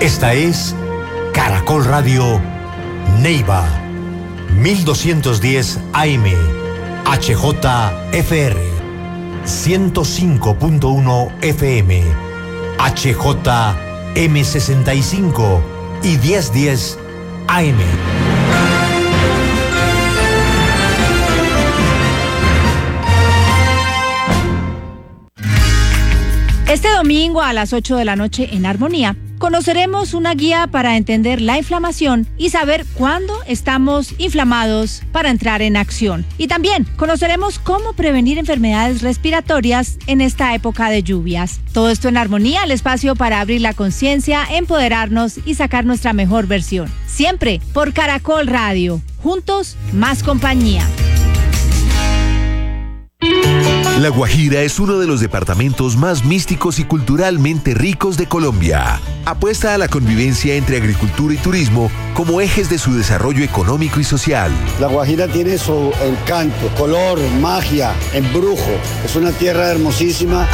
Esta es Caracol Radio Neiva, 1210 AM, HJFR, 105.1 FM, HJM65 y 1010 AM. Este domingo a las 8 de la noche en Armonía conoceremos una guía para entender la inflamación y saber cuándo estamos inflamados para entrar en acción. Y también conoceremos cómo prevenir enfermedades respiratorias en esta época de lluvias. Todo esto en Armonía, el espacio para abrir la conciencia, empoderarnos y sacar nuestra mejor versión. Siempre por Caracol Radio. Juntos, más compañía. La Guajira es uno de los departamentos más místicos y culturalmente ricos de Colombia. Apuesta a la convivencia entre agricultura y turismo como ejes de su desarrollo económico y social. La Guajira tiene su encanto, color, magia, embrujo. Es una tierra hermosísima.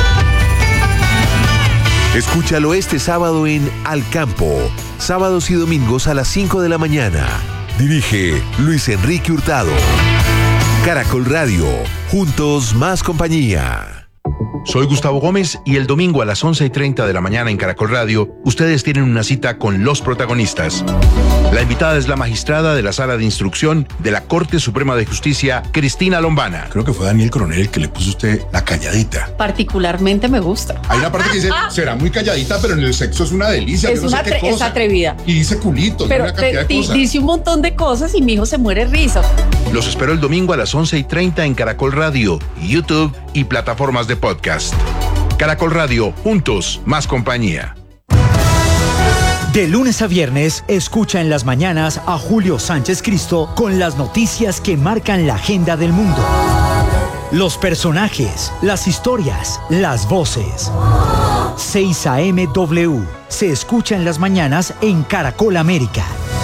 Escúchalo este sábado en Al Campo, sábados y domingos a las 5 de la mañana. Dirige Luis Enrique Hurtado. Caracol Radio, juntos más compañía. Soy Gustavo Gómez y el domingo a las 11:30 de la mañana en Caracol Radio, ustedes tienen una cita con los protagonistas. La invitada es la magistrada de la Sala de Instrucción de la Corte Suprema de Justicia, Cristina Lombana. Creo que fue Daniel Coronel el que le puso a usted la calladita. Particularmente me gusta. Hay una parte que dice, será muy calladita, pero en el sexo es una delicia. Es es atrevida. Y dice culito, pero una cantidad de cosas. Dice un montón de cosas y mi hijo se muere risa. Los espero el domingo a las 11:30 en Caracol Radio, YouTube y plataformas de podcast. Caracol Radio, juntos, más compañía. De lunes a viernes, escucha en las mañanas a Julio Sánchez Cristo con las noticias que marcan la agenda del mundo. Los personajes, las historias, las voces. 6 AM-W se escucha en las mañanas en Caracol América.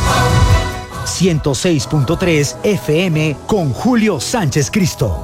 106.3 FM con Julio Sánchez Cristo.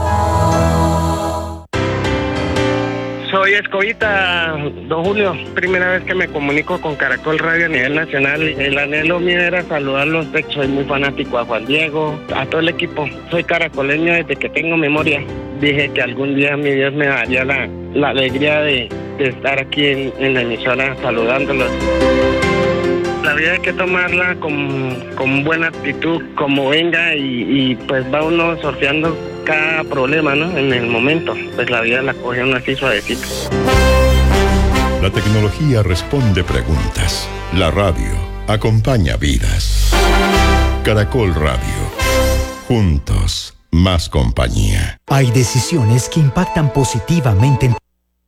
Soy Escobita, don Julio. Primera vez que me comunico con Caracol Radio a nivel nacional. El anhelo mío era saludarlos. De hecho, soy muy fanático a Juan Diego, a todo el equipo. Soy caracoleño desde que tengo memoria. Dije que algún día mi Dios me daría la alegría de estar aquí en la emisora saludándolos. La vida hay que tomarla con buena actitud, como venga, y pues va uno sorteando cada problema, ¿no? En el momento, pues la vida la coge uno así suavecito. La tecnología responde preguntas. La radio acompaña vidas. Caracol Radio. Juntos, más compañía. Hay decisiones que impactan positivamente en...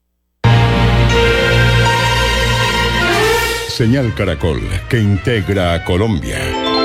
Señal Caracol, que integra a Colombia.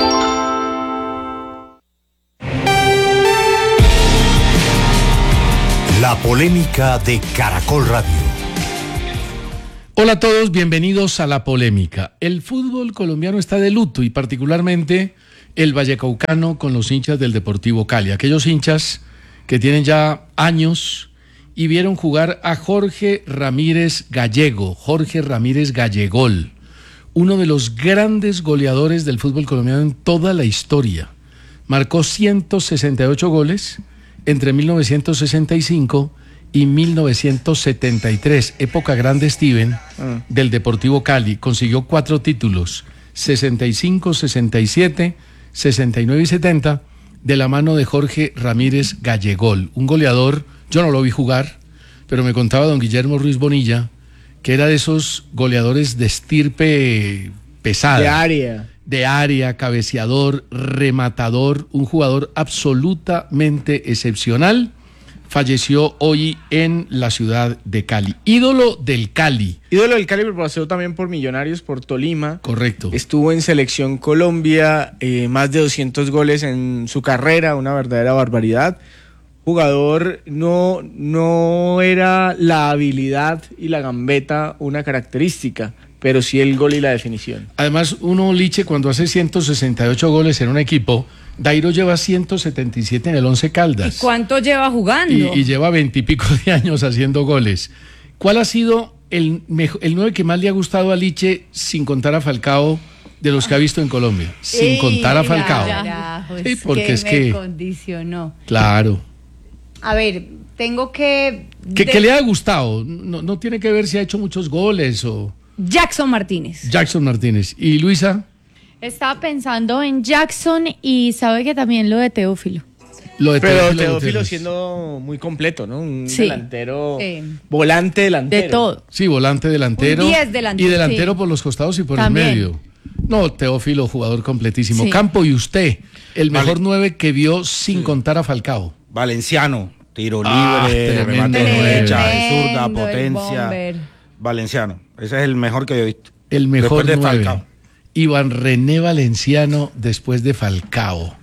La polémica de Caracol Radio. Hola a todos, bienvenidos a La Polémica. El fútbol colombiano está de luto y particularmente el vallecaucano con los hinchas del Deportivo Cali. Aquellos hinchas que tienen ya años y vieron jugar a Jorge Ramírez Gallego, Jorge Ramírez Gallegol, uno de los grandes goleadores del fútbol colombiano en toda la historia. Marcó 168 goles entre 1965 y 1973, época grande Steven del Deportivo Cali. Consiguió 4 títulos, 65, 67, 69 y 70, de la mano de Jorge Ramírez Gallegol, un goleador. Yo no lo vi jugar, pero me contaba don Guillermo Ruiz Bonilla que era de esos goleadores de estirpe pesada. De área, cabeceador, rematador, un jugador absolutamente excepcional. Falleció hoy en la ciudad de Cali. Ídolo del Cali. Ídolo del Cali, pero pasó también por Millonarios, por Tolima. Correcto. Estuvo en Selección Colombia, más de 200 goles en su carrera, una verdadera barbaridad. Jugador, no era la habilidad y la gambeta una característica, pero sí el gol y la definición. Además, uno, Liche, cuando hace 168 goles en un equipo, Dairo lleva 177 en el Once Caldas. ¿Y cuánto lleva jugando? Y lleva 20 y pico de años haciendo goles. ¿Cuál ha sido el 9 que más le ha gustado a Liche, sin contar a Falcao, de los que ha visto en Colombia. Sin contar a Falcao. Sí, porque es que... me condicionó. Claro. A ver, tengo que... ¿Qué le ha gustado? No tiene que ver si ha hecho muchos goles o... Jackson Martínez. Jackson Martínez. ¿Y Luisa? Estaba pensando en Jackson y sabe que también lo de Teófilo. Pero Teófilo siendo muy completo, ¿no? Un delantero, volante delantero. De todo. Sí, volante delantero. Un 10 delantero. Y delantero por los costados y por También. el medio. No, Teófilo, jugador completísimo. Sí. Campo, y usted, el mejor 9 que vio sin contar a Falcao. Valenciano, tiro libre, remate de derecha, de zurda, potencia. Valenciano, ese es el mejor que yo he visto. El mejor después de 9. Falcao. Iván René Valenciano después de Falcao.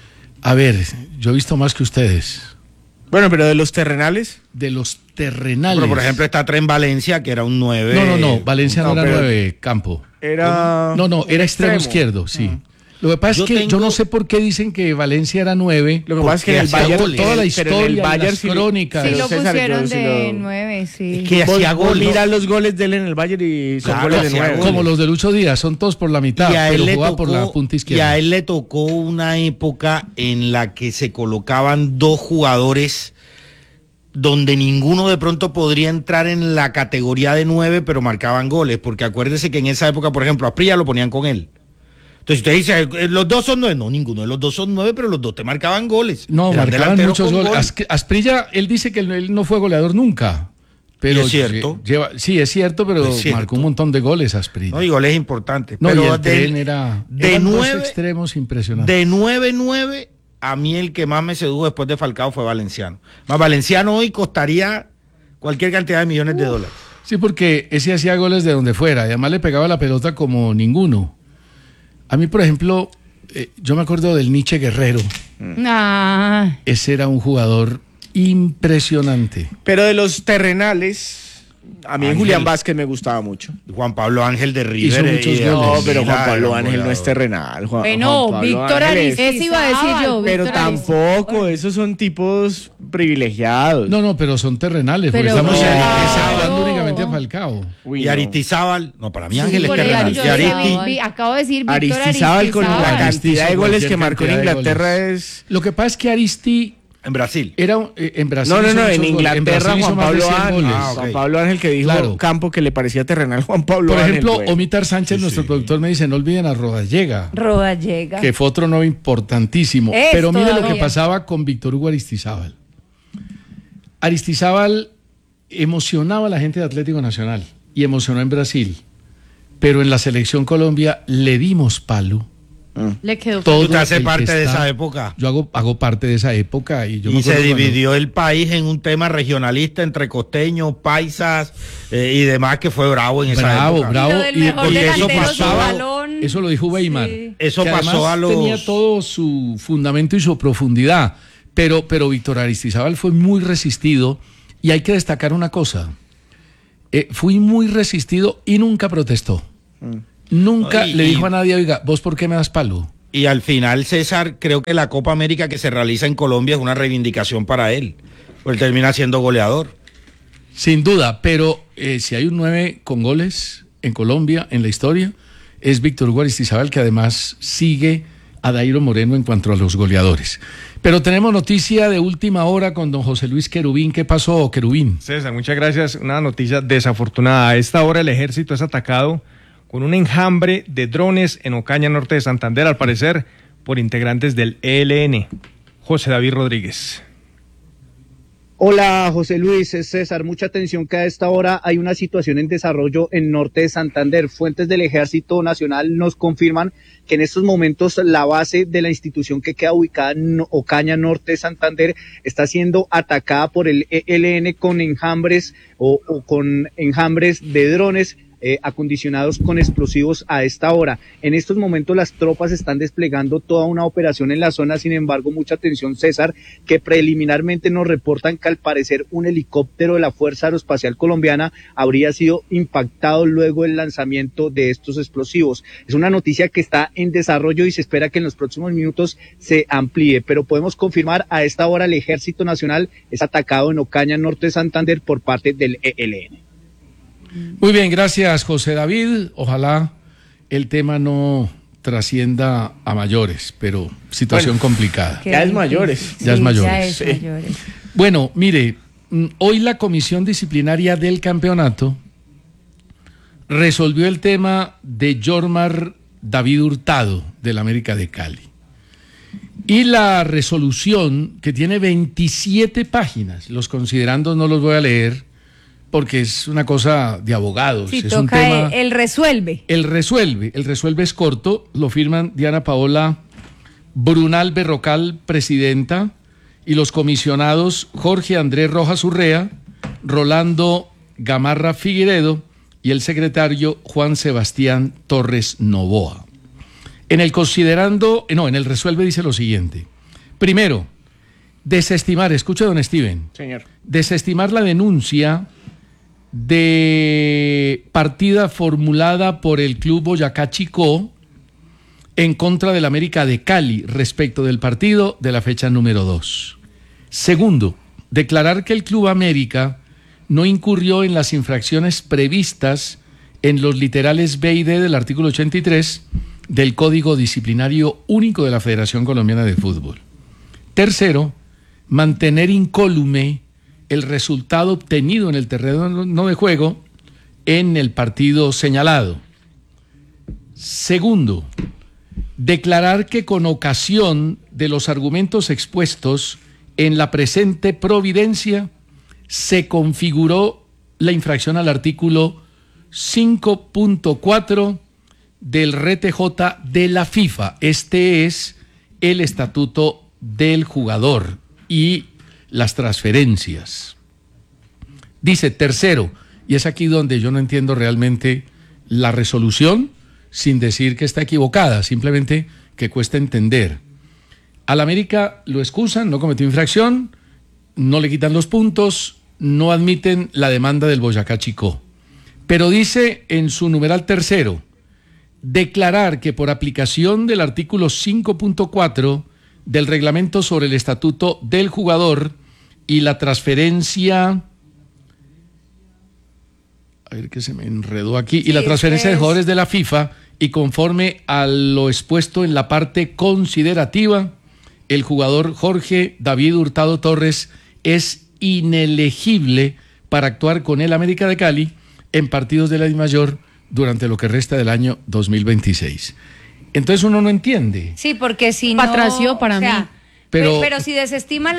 A ver, yo he visto más que ustedes. Bueno, pero de los terrenales. De los terrenales. Pero por ejemplo está Tren Valencia, que era un 9. No, Valencia no era 9, Campo. Era... No, era extremo izquierdo, sí. Lo que pasa es que yo no sé por qué dicen que Valencia era 9. Lo que pasa es que en el Bayern, toda la historia, Bayern las crónicas. Sí, lo César, pusieron yo de 9, sí. Es que hacía gol. Mira los goles de él en el Bayern y son Claro, goles de 9. Como los de Lucho Díaz, son todos por la mitad, pero jugaba por la punta Y izquierda. a él le tocó una época en la que se colocaban dos jugadores donde ninguno de pronto podría entrar en la categoría de 9, pero marcaban goles, porque acuérdese que en esa época, por ejemplo, a Asprilla lo ponían con él. Entonces usted dice, los dos son 9, no, ninguno de los dos son 9, pero los dos te marcaban goles. No, Eran marcaban delanteros muchos con goles. gol. Asprilla, él dice que él no fue goleador nunca. Pero Y es cierto. Sí, es cierto, pero Es cierto. marcó un montón de goles Asprilla. No, y goles importantes. No, pero y el tren eran dos 9, extremos impresionantes. de 9-9, a mí el que más me sedujo después de Falcao fue Valenciano. Más Valenciano hoy costaría cualquier cantidad de millones de dólares. Sí, porque ese hacía goles de donde fuera, y además le pegaba la pelota como ninguno. A mí, por ejemplo, yo me acuerdo del Nietzsche Guerrero. Ese era un jugador impresionante. Pero de los terrenales, a mí Julián Vázquez me gustaba mucho. Juan Pablo Ángel de River. Hizo muchos goles. No, pero Juan Claro, Pablo Ángel no goleador. es terrenal. Bueno, Víctor Aristizábal. Eso iba a decir yo. Pero Víctor tampoco, esos son tipos privilegiados. No, pero son terrenales, porque Pero estamos no. hablando únicamente de Falcao. Uy, Y no. Aristizábal, no, para mí Sí, Ángel es por terrenal. eso Y yo acabo de decir Víctor Aristizábal con la Aristizábal. cantidad de goles que Cualquier marcó en cantidad de Inglaterra goles. es... Lo que pasa es que Aristi En Brasil. era en Brasil. No, hizo en muchos goles. Inglaterra Brasil hizo Juan más de Pablo 100 Ángel. goles. Ah, ok. Juan Pablo Ángel que dijo Claro. Campo que le parecía terrenal Juan Pablo Por Ángel. ejemplo, güey. Omitar Sánchez, nuestro productor, me dice, no olviden a Rodallega, Rodallega. que fue otro 9 importantísimo. Es Pero mire lo todavía. que pasaba con Víctor Hugo Aristizábal. Aristizábal emocionaba a la gente de Atlético Nacional y emocionó en Brasil. Pero en la selección Colombia le dimos palo. Le quedó Todo Tú te haces el que parte de está- esa época. Yo hago parte de esa época. Y, yo me Y se acuerdo cuando- dividió el país en un tema regionalista entre costeños, paisas y demás, que fue bravo en esa época. Bravo. Y lo del mejor porque eso delantero sin pasaba- balón. Eso lo dijo Weimar. Sí. Eso Que pasó además a los... tenía todo su fundamento y su profundidad. Pero Víctor Aristizábal fue muy resistido. Y hay que destacar una cosa. Fui muy resistido y nunca protestó. Nunca Y- le y- dijo a nadie, oiga, ¿vos por qué me das palo? Y al final, César, creo que la Copa América que se realiza en Colombia es una reivindicación para él. Pues él termina siendo goleador. Sin duda, pero si hay un 9 con goles en Colombia, en la historia, es Víctor Hugo Aristizábal, que además sigue a Dairo Moreno en cuanto a los goleadores. Pero tenemos noticia de última hora con don José Luis Querubín. ¿Qué pasó, Querubín? César, muchas gracias. Una noticia desafortunada. A esta hora el ejército es atacado con un enjambre de drones en Ocaña, norte de Santander, al parecer por integrantes del ELN. José David Rodríguez. Hola José Luis, es César, mucha atención que a esta hora hay una situación en desarrollo en norte de Santander. Fuentes del Ejército Nacional nos confirman que en estos momentos la base de la institución que queda ubicada en Ocaña, norte de Santander, está siendo atacada por el ELN con enjambres o con enjambres de drones acondicionados con explosivos a esta hora. En estos momentos las tropas están desplegando toda una operación en la zona, sin embargo, mucha atención, César, que preliminarmente nos reportan que al parecer un helicóptero de la Fuerza Aeroespacial Colombiana habría sido impactado luego del lanzamiento de estos explosivos. Es una noticia que está en desarrollo y se espera que en los próximos minutos se amplíe, pero podemos confirmar a esta hora el Ejército Nacional es atacado en Ocaña, norte de Santander, por parte del ELN. Muy bien, gracias José David. Ojalá el tema no trascienda a mayores, pero situación complicada. Ya es mayores. Ya es mayores. Ya es mayores. Bueno, mire, hoy la comisión disciplinaria del campeonato resolvió el tema de Jormar David Hurtado del América de Cali. Y la resolución, que tiene 27 páginas, los considerandos no los voy a leer porque es una cosa de abogados. Sí, es toca un tema, el resuelve. el resuelve es corto, lo firman Diana Paola Brunal Berrocal, presidenta, y los comisionados Jorge Andrés Rojas Urrea, Rolando Gamarra Figueredo y el secretario Juan Sebastián Torres Novoa. En el resuelve dice lo siguiente. Primero, desestimar, escucha don Steven, Señor. desestimar la denuncia de partida formulada por el Club Boyacá Chicó en contra del América de Cali respecto del partido de la fecha número 2. Segundo, declarar que el Club América no incurrió en las infracciones previstas en los literales B y D del artículo 83 del Código Disciplinario Único de la Federación Colombiana de Fútbol. Tercero, mantener incólume el resultado obtenido en el terreno de juego en el partido señalado. Segundo, declarar que con ocasión de los argumentos expuestos en la presente providencia se configuró la infracción al artículo 5.4 del RTJ de la FIFA. Este es el estatuto del jugador y las transferencias. Dice tercero, y es aquí donde yo no entiendo realmente la resolución, sin decir que está equivocada, simplemente que cuesta entender. Al América lo excusan, no cometió infracción, no le quitan los puntos, no admiten la demanda del Boyacá Chicó. Pero dice en su numeral tercero, declarar que por aplicación del artículo 5.4 del reglamento sobre el estatuto del jugador y la transferencia, a ver que se me enredó aquí, y la transferencia de jugadores de la FIFA, y conforme a lo expuesto en la parte considerativa, el jugador Jorge David Hurtado Torres es inelegible para actuar con el América de Cali en partidos de la DIMAYOR durante lo que resta del año 2026. Entonces uno no entiende. Sí, porque si no... Patració para mí. Pero si desestima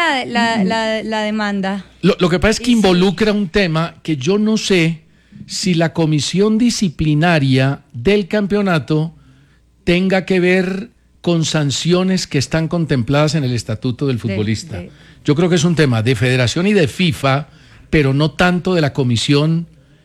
la demanda... Lo que pasa es que involucra un tema que yo no sé si la comisión disciplinaria del campeonato tenga que ver con sanciones que están contempladas en el estatuto del futbolista. Yo creo que es un tema de federación y de FIFA, pero no tanto de la comisión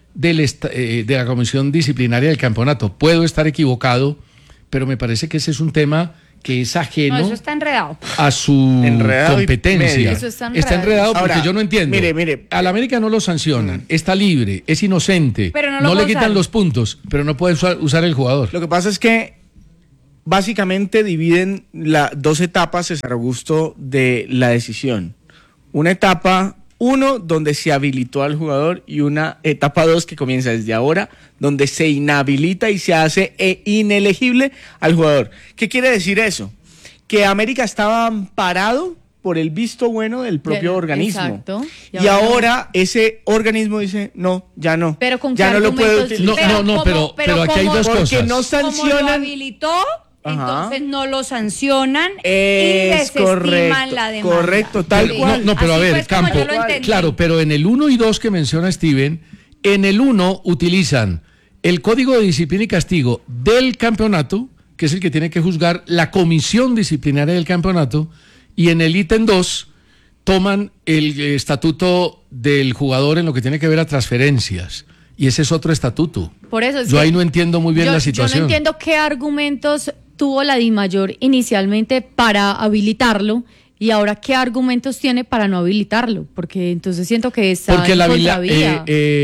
de la comisión disciplinaria del campeonato. Puedo estar equivocado, pero me parece que ese es un tema que es ajeno, no, eso está enredado, a su competencia. Eso está enredado porque ahora, yo no entiendo. Mire. Al América no lo sancionan, está libre, es inocente, pero no le quitan los puntos, pero no puede usar el jugador. Lo que pasa es que básicamente dividen las dos etapas, César Augusto, de la decisión. Una etapa 1, donde se habilitó al jugador, y una etapa 2 que comienza desde ahora, donde se inhabilita y se hace inelegible al jugador. ¿Qué quiere decir eso? Que América estaba amparado por el visto bueno del propio organismo. Exacto. Y ahora ese organismo dice, no, ya no. Pero con ya no lo puede utilizar. Pero aquí hay dos cosas. Porque no sancionan. Como lo habilitó, entonces no lo sancionan y Es desestiman la demanda. Correcto, tal cual. Pero a Así ver, pues como Campo, yo lo entendí. claro, pero en el 1 y 2 que menciona Steven, en el 1 utilizan el Código de Disciplina y Castigo del campeonato, que es el que tiene que juzgar la comisión disciplinaria del campeonato, y en el ítem 2 toman el estatuto del jugador en lo que tiene que ver a transferencias, y ese es otro estatuto. Por eso es yo que ahí no entiendo muy bien la situación. Yo no entiendo qué argumentos tuvo la DIMAYOR inicialmente para habilitarlo y ahora qué argumentos tiene para no habilitarlo, porque entonces siento que está en contravía.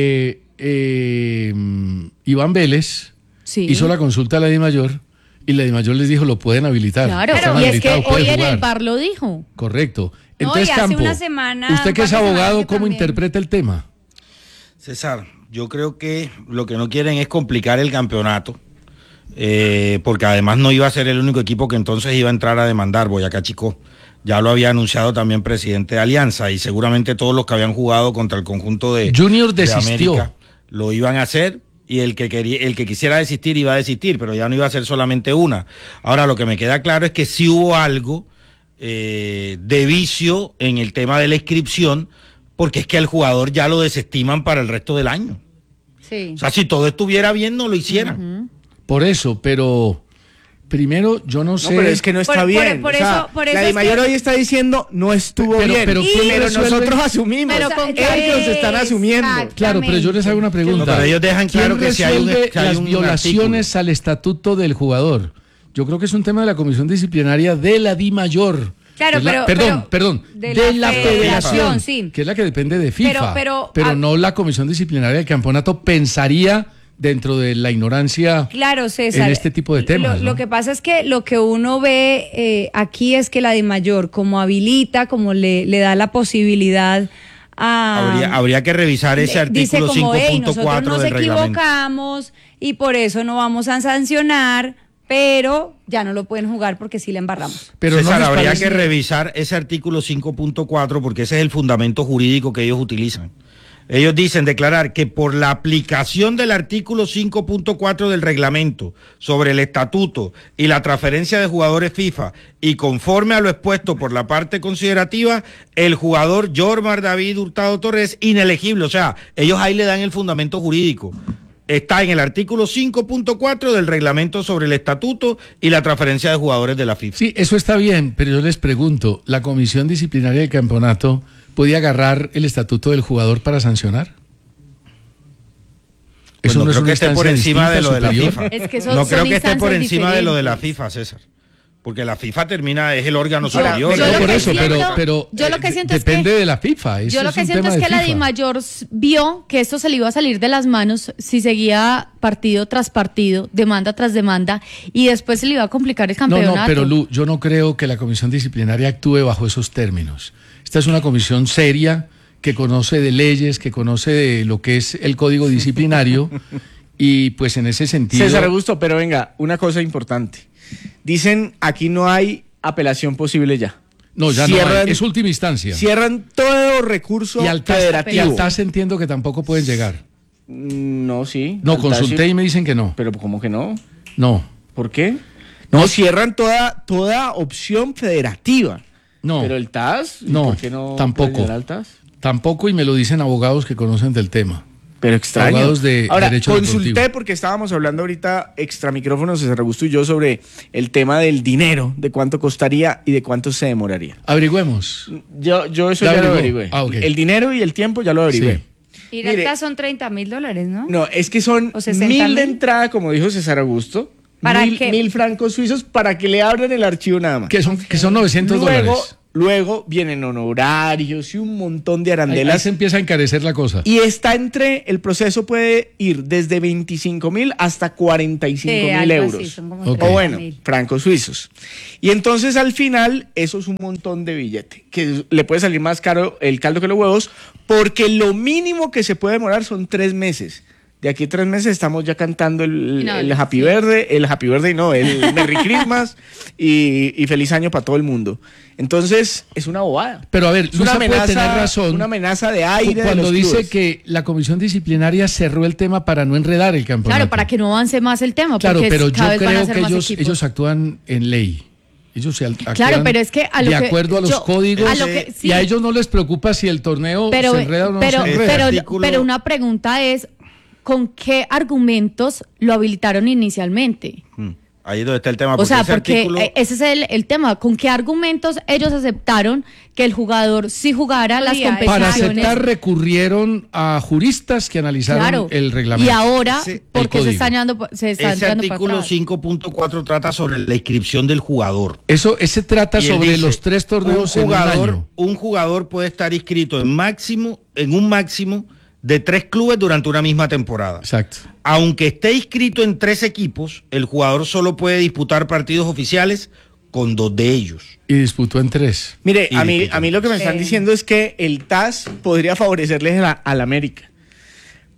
Iván Vélez hizo la consulta a la DIMAYOR y la DIMAYOR les dijo lo pueden habilitar. Claro, y es que hoy en el VAR lo dijo. Correcto. No, Entonces, y hace Campo, una semana, usted que es hace abogado, que ¿cómo también interpreta el tema? César, Yo creo que lo que no quieren es complicar el campeonato, porque además no iba a ser el único equipo que entonces iba a entrar a demandar. Boyacá Chicó ya lo había anunciado también presidente de Alianza, y seguramente todos los que habían jugado contra el conjunto de Junior desistió. De América lo iban a hacer, y el que quisiera desistir iba a desistir, pero ya no iba a ser solamente una. Ahora, lo que me queda claro es que sí hubo algo de vicio en el tema de la inscripción, porque es que al jugador ya lo desestiman para el resto del año. Sí. O sea, si todo estuviera bien, no lo hicieran. Por eso, pero primero, yo no sé. No, pero es que no está bien. Por eso la DIMAYOR hoy está diciendo no estuvo bien. Pero nosotros asumimos. Ellos están asumiendo. Claro, pero yo les hago una pregunta. No, pero ellos dejan claro que si hay las violaciones artículo al estatuto del jugador. Yo creo que es un tema de la comisión disciplinaria de la DIMAYOR. Claro, perdón, de la federación, sí. Que es la que depende de FIFA, pero no la comisión disciplinaria del campeonato pensaría dentro de la ignorancia, claro, César, en este tipo de temas. Lo que pasa es que lo que uno ve aquí es que la DIMAYOR, como habilita, como le da la posibilidad a... Habría que revisar ese artículo 5.4 nosotros del nos reglamento. equivocamos y por eso no vamos a sancionar, pero ya no lo pueden jugar porque sí le embarramos. Pero César, habría que revisar ese artículo 5.4 porque ese es el fundamento jurídico que ellos utilizan. Ellos dicen declarar que por la aplicación del artículo 5.4 del reglamento sobre el estatuto y la transferencia de jugadores FIFA y conforme a lo expuesto por la parte considerativa, el jugador Jormar David Hurtado Torres es inelegible. O sea, ellos ahí le dan el fundamento jurídico. Está en el artículo 5.4 del reglamento sobre el estatuto y la transferencia de jugadores de la FIFA. Sí, eso está bien, pero yo les pregunto, ¿la comisión disciplinaria del campeonato podía agarrar el estatuto del jugador para sancionar? Pues no creo que esté por encima de lo de la FIFA. Es que no creo que esté por encima de lo de la FIFA, César. Porque la FIFA es el órgano superior. No, por eso, pero yo lo que siento depende es que, de la FIFA. Yo lo que siento es que la DIMAYOR vio que esto se le iba a salir de las manos si seguía partido tras partido, demanda tras demanda, y después se le iba a complicar el campeonato. No, pero Lu, yo no creo que la comisión disciplinaria actúe bajo esos términos. Esta es una comisión seria que conoce de leyes, que conoce de lo que es el código disciplinario, y pues en ese sentido... César Augusto, pero venga, una cosa importante. Dicen, aquí no hay apelación posible ya. No, ya no hay. Es última instancia. Cierran todo recurso federativo. Y al TAS entiendo que tampoco pueden llegar. No, sí. No, consulté y me dicen que no. ¿Pero cómo que no? No. ¿Por qué? No, cierran toda opción federativa. No. Pero el TAS, no, ¿por qué no tampoco. Al TAS? Tampoco, y me lo dicen abogados que conocen del tema. Pero extraño. Abogados de Ahora, derecho consulté deportivo. porque estábamos hablando ahorita extra micrófonos, César Augusto y yo, sobre el tema del dinero, de cuánto costaría y de cuánto se demoraría. Averigüemos. Yo eso ya lo averigüé. Okay. El dinero y el tiempo ya lo averigüé. Sí. Y la son $30,000, ¿no? No, es que son 1.000 de entrada, como dijo César Augusto. ¿Para qué? 1.000 francos suizos para que le abran el archivo nada más. Que son $900. Luego vienen honorarios y un montón de arandelas. Ahí se empieza a encarecer la cosa. Y el proceso puede ir desde 25.000 hasta 45.000 euros. O bueno, francos suizos. Y entonces al final, eso es un montón de billete, que le puede salir más caro el caldo que los huevos, porque lo mínimo que se puede demorar son 3 meses. De aquí a 3 meses estamos ya cantando el Happy Birthday, el Merry Christmas y feliz año para todo el mundo. Entonces, es una bobada. Pero a ver, Luisa puede tener razón. Una amenaza de aire. Cuando de los dice clubes. que la comisión disciplinaria cerró el tema para no enredar el campeonato. Claro, para que no avance más el tema. Claro, pero yo creo que ellos actúan en ley. Ellos se actúan claro, pero es que de acuerdo a los códigos sí. Y a ellos no les preocupa si el torneo se enreda o no se enreda. Pero una pregunta es, ¿con qué argumentos lo habilitaron inicialmente? Ahí es donde está el tema. O sea, porque ese es el tema. ¿Con qué argumentos ellos aceptaron que el jugador sí jugara las competiciones? Para aceptar recurrieron a juristas que analizaron el reglamento. Y ahora, ¿por qué se está entrando ese artículo 5.4 trata sobre la inscripción del jugador. Ese trata sobre los 3 torneos en un año. Un jugador puede estar inscrito en un máximo de 3 clubes durante una misma temporada. Exacto. Aunque esté inscrito en 3 equipos, el jugador solo puede disputar partidos oficiales con 2 de ellos. Y disputó en 3. Mire, a mí lo que me están diciendo es que el TAS podría favorecerles al América.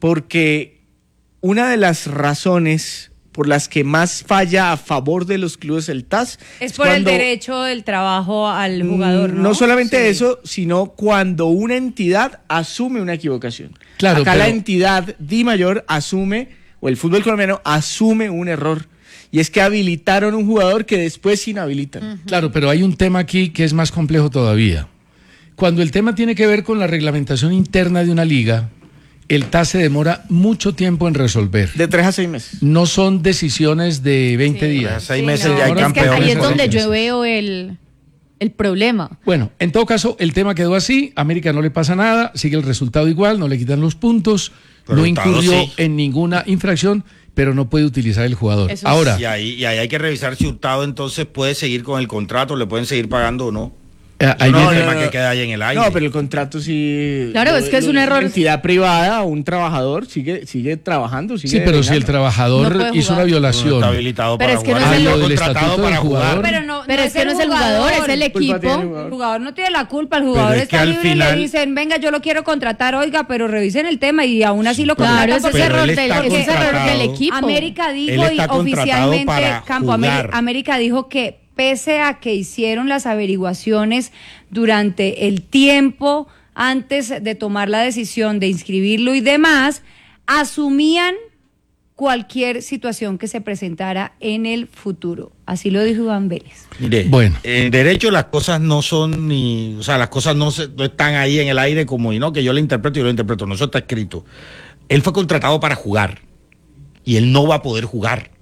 porque una de las razones por las que más falla a favor de los clubes el TAS es por el derecho del trabajo al jugador, ¿no? No solamente eso, sino cuando una entidad asume una equivocación. Claro, acá la entidad DIMAYOR asume, o el fútbol colombiano asume un error, y es que habilitaron un jugador que después inhabilitan. Claro, pero hay un tema aquí que es más complejo todavía. Cuando el tema tiene que ver con la reglamentación interna de una liga, el TAS se demora mucho tiempo en resolver. De 3 a 6 meses. No son decisiones de 20 días. 6 meses ya hay campeones. Es que ahí es donde yo veo el problema. Bueno, en todo caso, el tema quedó así. América no le pasa nada, sigue el resultado igual, no le quitan los puntos, no incurrió en ninguna infracción, pero no puede utilizar el jugador. Ahora. Y ahí hay que revisar si Hurtado entonces puede seguir con el contrato, le pueden seguir pagando o no. Ahí no, viene, que queda ahí en el aire. No, pero el contrato sí. Claro, es que es un error. Una entidad privada, un trabajador sigue trabajando. Sí, pero si el trabajador no hizo una violación. No está habilitado pero para es que jugar. no es el del estatuto del jugador. Pero es que no es el jugador, es el equipo. El jugador no tiene la culpa, el jugador está libre y le dicen, venga, yo lo quiero contratar, oiga, pero revisen el tema y aún así lo contratan. Claro, ese es error del equipo. América dijo y oficialmente, América dijo que pese a que hicieron las averiguaciones durante el tiempo antes de tomar la decisión de inscribirlo y demás, asumían cualquier situación que se presentara en el futuro. Así lo dijo Iván Vélez. Mire, bueno, en derecho las cosas no son ni, o sea, las cosas no están ahí en el aire como y no que yo lo interpreto, no, eso está escrito. Él fue contratado para jugar y él no va a poder jugar.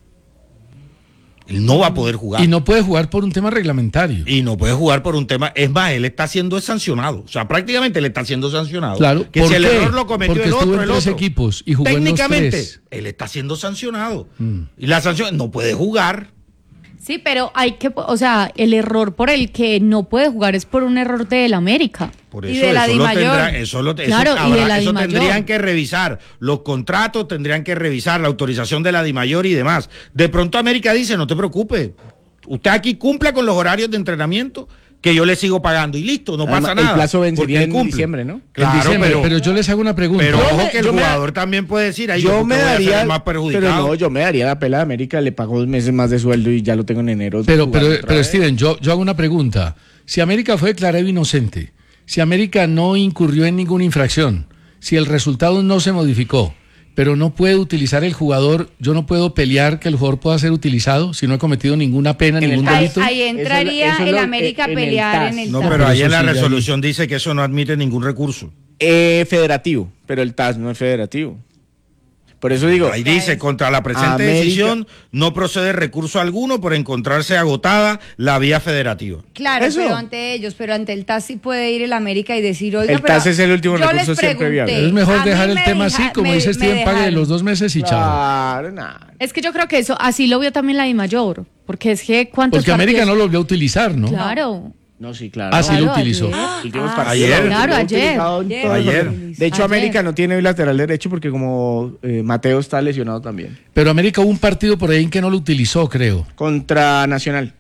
Él no va a poder jugar. Y no puede jugar por un tema reglamentario. Y no puede jugar por un tema. Es más, él está siendo sancionado. O sea, prácticamente él está siendo sancionado. Claro. Que si el error lo cometió porque el otro, estuvo en 3 equipos y jugó técnicamente, en los 3. Él está siendo sancionado. Y la sanción no puede jugar. Sí, pero hay que, o sea, el error por el que no puede jugar es por un error del América. Por eso, y de la DIMAYOR. Eso DIMAYOR. Tendrían que revisar los contratos, tendrían que revisar la autorización de la DIMAYOR y demás. De pronto América dice, no te preocupes, usted aquí cumpla con los horarios de entrenamiento que yo le sigo pagando y listo, no pasa nada. El plazo vencería en diciembre, ¿no? Claro, en diciembre, pero yo les hago una pregunta. Pero ojo que el jugador también puede decir, ahí yo me daría más perjudicado. Pero no, yo me daría la pela de América, le pago 2 meses más de sueldo y ya lo tengo en enero. Pero Steven, yo hago una pregunta. Si América fue declarado inocente, si América no incurrió en ninguna infracción, si el resultado no se modificó, pero no puede utilizar el jugador, yo no puedo pelear que el jugador pueda ser utilizado si no he cometido ninguna pena, ningún delito. Ahí entraría el América a pelear en el TAS. No, pero ahí en la resolución dice que eso no admite ningún recurso. Federativo, pero el TAS no es federativo. Por eso digo. Ahí dice, contra la presente decisión no procede recurso alguno por encontrarse agotada la vía federativa. Claro, pero ante ellos, pero ante el TAS sí puede ir el América y decir, oiga, el TAS es el último recurso siempre viable. Es mejor dejar el tema así, como dice Steven, pague de los 2 meses y chao. Es que yo creo que eso, así lo vio también la DIMAYOR, porque es que Porque América no lo volvió a utilizar, ¿no? Claro. No, sí, claro. Ah, sí lo utilizó. Ayer. Claro, ayer. De hecho, América no tiene lateral derecho porque como Mateo está lesionado también. Pero América hubo un partido por ahí en que no lo utilizó, creo. Contra Nacional.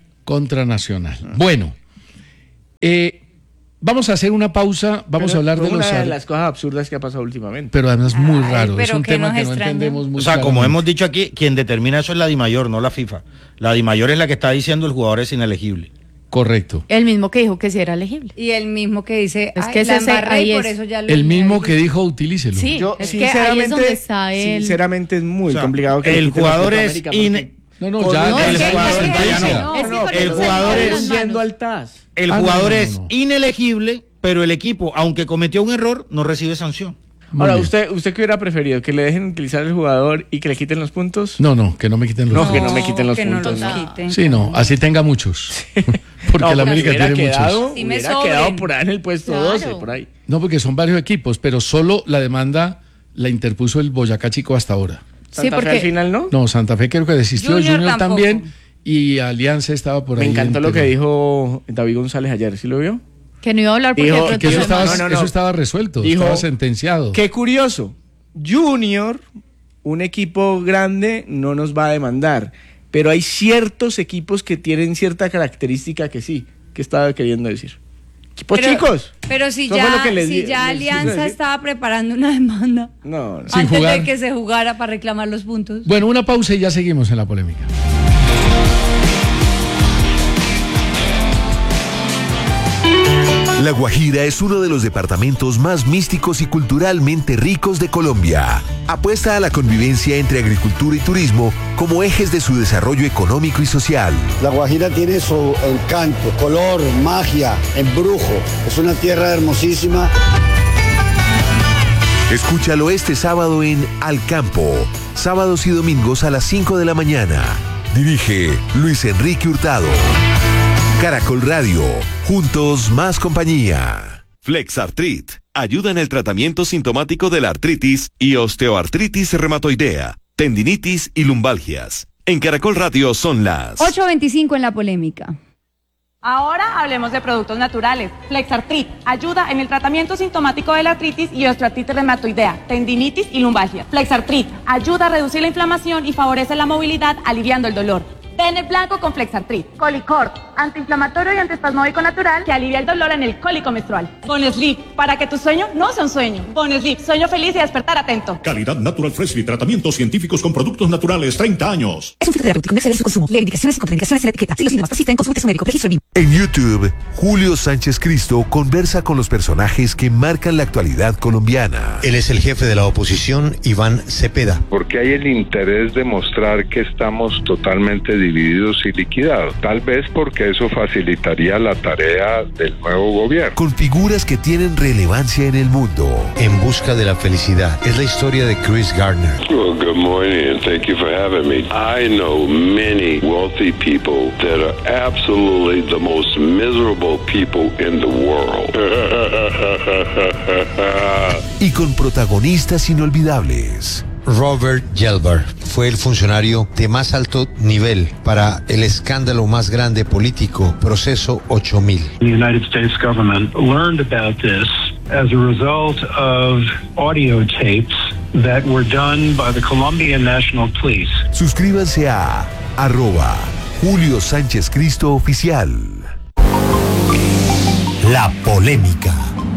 Bueno, vamos a hacer una pausa, vamos a hablar de una de las cosas absurdas que ha pasado últimamente. Pero además muy raro, es un tema que no entendemos muy O sea, como hemos dicho aquí, quien determina eso es la DIMAYOR, no la FIFA. La DIMAYOR es la que está diciendo el jugador es inelegible. Correcto. El mismo que dijo que sí era elegible. Y el mismo que dice, es que por eso ya lo el mismo que dijo utilícelo. Sí, es que ahí es donde está él. Sinceramente es muy complicado que el jugador es el jugador es inelegible, pero el equipo, aunque cometió un error, no recibe sanción. Ahora, ¿usted qué hubiera preferido? ¿Que le dejen utilizar el jugador y que le quiten los puntos? No, que no me quiten los puntos. No, que no me quiten los puntos. Sí, no, así tenga muchos. Porque la América tiene muchos. Si hubiera quedado por ahí en el puesto 12, por ahí. No, porque son varios equipos, pero solo la demanda la interpuso el Boyacá Chico hasta ahora. ¿Santa Fe al final no? No, Santa Fe creo que desistió, Junior también, y Alianza estaba por ahí. Me encantó lo que dijo David González ayer, ¿sí lo vio? Que no iba a hablar porque eso estaba resuelto, estaba sentenciado. Qué curioso. Junior, un equipo grande, no nos va a demandar. Pero hay ciertos equipos que tienen cierta característica que sí. ¿Qué estaba queriendo decir? Equipos chicos. Pero si ya Alianza estaba preparando una demanda antes de que se jugara para reclamar los puntos. Bueno, una pausa y ya seguimos en la polémica. La Guajira es uno de los departamentos más místicos y culturalmente ricos de Colombia. Apuesta a la convivencia entre agricultura y turismo como ejes de su desarrollo económico y social. La Guajira tiene su encanto, color, magia, embrujo. Es una tierra hermosísima. Escúchalo este sábado en Al Campo, sábados y domingos a las 5 de la mañana. Dirige Luis Enrique Hurtado. Caracol Radio, juntos más compañía. Flexartrit ayuda en el tratamiento sintomático de la artritis y osteoartritis reumatoidea, tendinitis y lumbalgias. En Caracol Radio son las 8:25 en la polémica. Ahora hablemos de productos naturales. Flexartrit ayuda en el tratamiento sintomático de la artritis y osteoartritis reumatoidea, tendinitis y lumbalgia. Flexartrit ayuda a reducir la inflamación y favorece la movilidad, aliviando el dolor. Pene blanco con Flexartrit. Colicort, antiinflamatorio y antiespasmódico natural que alivia el dolor en el cólico menstrual. Bonesleep, para que tu sueño no sea un sueño. Bonesleep, sueño feliz y despertar atento. Calidad Natural Freshly, tratamientos científicos con productos naturales, 30 años. Es un filtro terapéutico, no excede su consumo. Lee indicaciones y contraindicaciones en la etiqueta. Si los síntomas persisten, consulte su médico. Registro BIM. En YouTube, Julio Sánchez Cristo conversa con los personajes que marcan la actualidad colombiana. Él es el jefe de la oposición, Iván Cepeda. Porque hay el interés de mostrar que estamos totalmente divididos y liquidados. Tal vez porque eso facilitaría la tarea del nuevo gobierno. Con figuras que tienen relevancia en el mundo. En busca de la felicidad. Es la historia de Chris Gardner. Well, good morning and thank you for having me. I know many wealthy people that are absolutely the most miserable people in the world. Y con protagonistas inolvidables. Robert Gelber fue el funcionario de más alto nivel para el escándalo más grande político, Proceso 8000. The United States government learned about this as a result of audio tapes that were done by the Colombian National Police. Suscríbanse a @Julio Sánchez Cristo Oficial. La polémica.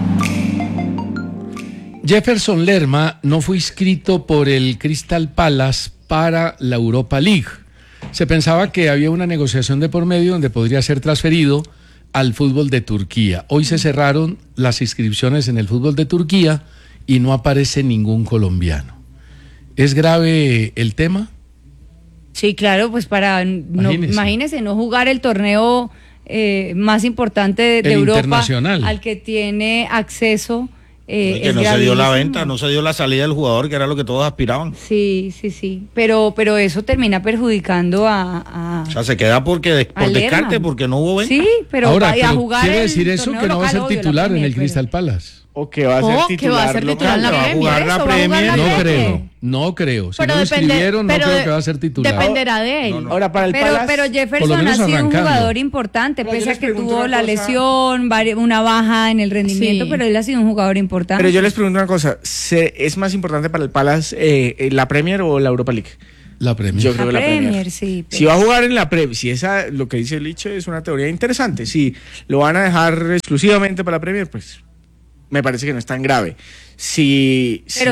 Jefferson Lerma no fue inscrito por el Crystal Palace para la Europa League. Se pensaba que había una negociación de por medio donde podría ser transferido al fútbol de Turquía. Hoy se cerraron las inscripciones en el fútbol de Turquía y no aparece ningún colombiano. ¿Es grave el tema? Sí, claro, pues imagínese no jugar el torneo más importante de Europa, internacional, al que tiene acceso. Que no se dio la venta, no se dio la salida del jugador, que era lo que todos aspiraban. Sí, pero eso termina perjudicando o sea, se queda por descarte, porque no hubo venta. Sí, pero ahora, vaya a jugar. ¿Quiere decir eso que no va a ser titular en el Crystal Palace? ¿O que va a ser titular? ¿Que va a ser titular en la Premier? No creo. Si no lo inscribieron, no creo que va a ser titular. Dependerá de él. Ahora, para el Palace, pero Jefferson ha sido un jugador importante, pese a que tuvo la lesión, una baja en el rendimiento, pero él ha sido un jugador importante. Pero yo les pregunto una cosa, ¿es más importante para el Palace la Premier o la Europa League? La Premier. Yo creo que la Premier. Sí. Pero... Si va a jugar en la Premier, si esa, lo que dice Liche es una teoría interesante, si lo van a dejar exclusivamente para la Premier, pues me parece que no es tan grave. Pero